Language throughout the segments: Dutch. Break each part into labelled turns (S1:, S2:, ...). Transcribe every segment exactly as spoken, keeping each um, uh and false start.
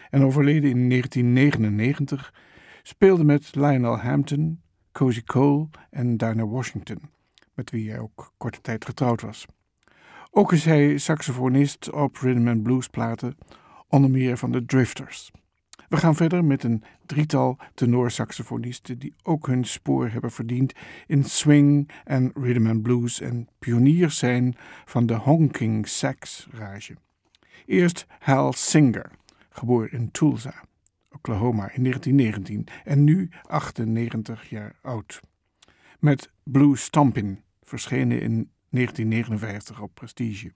S1: en overleden in negentien negenennegentig, speelde met Lionel Hampton, Cozy Cole en Dinah Washington, met wie hij ook korte tijd getrouwd was. Ook is hij saxofonist op rhythm and blues platen, onder meer van de Drifters. We gaan verder met een drietal tenorsaxofonisten die ook hun spoor hebben verdiend in swing en rhythm and blues en pioniers zijn van de honking sax rage. Eerst Hal Singer, geboren in Tulsa, Oklahoma in negentien negentien en nu achtennegentig jaar oud. Met Blue Stompin', verschenen in negentien negenenvijftig op Prestige.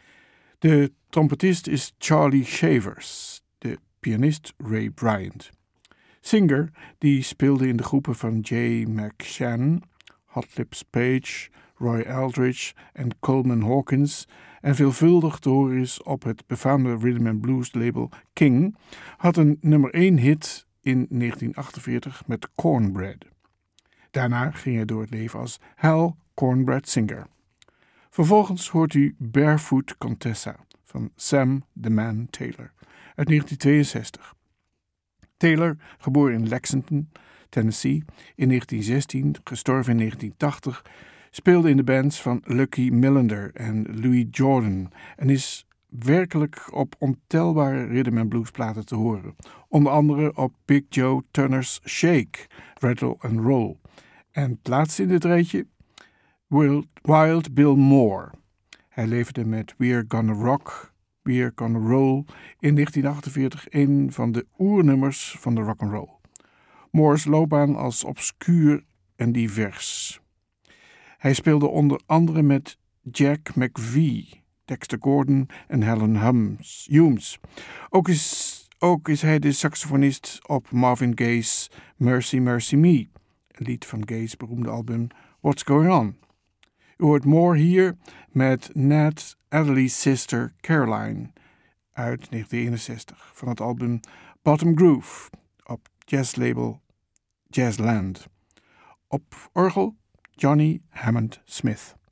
S1: De trompetist is Charlie Shavers, de pianist Ray Bryant. Singer, die speelde in de groepen van Jay McShann, Hot Lips Page, Roy Eldridge en Coleman Hawkins en veelvuldig te horen is op het befaamde rhythm and blues label King, had een nummer één hit in negentien achtenveertig met Cornbread. Daarna ging hij door het leven als Hal Cornbread Singer. Vervolgens hoort u Barefoot Contessa van Sam the Man Taylor uit negentien tweeënzestig. Taylor, geboren in Lexington, Tennessee, in negentien zestien, gestorven in negentien tachtig, speelde in de bands van Lucky Millinder en Louis Jordan en is werkelijk op ontelbare rhythm and blues platen te horen. Onder andere op Big Joe Turner's Shake, Rattle and Roll. En het laatste in dit rijtje, Wild, Wild Bill Moore. Hij leverde met We're Gonna Rock, We're Gonna Roll in negentien achtenveertig een van de oernummers van de rock'n'roll. Moore's loopbaan als obscuur en divers. Hij speelde onder andere met Jack McVie, Dexter Gordon en Helen Hums, Humes. Ook is, ook is hij de saxofonist op Marvin Gaye's Mercy Mercy Me, een lied van Gaye's beroemde album What's Going On. U hoort Moore hier met Nat Adderley's Sister Caroline uit negentien eenenzestig van het album Bottom Groove op jazzlabel Jazzland. Op orgel Johnny Hammond Smith.